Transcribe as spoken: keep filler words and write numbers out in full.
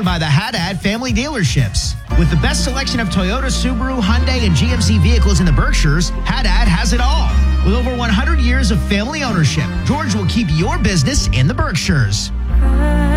powered by the Haddad family dealerships. With the best selection of Toyota, Subaru, Hyundai, and G M C vehicles in the Berkshires, Haddad has it all. With over one hundred years of family ownership, George will keep your business in the Berkshires.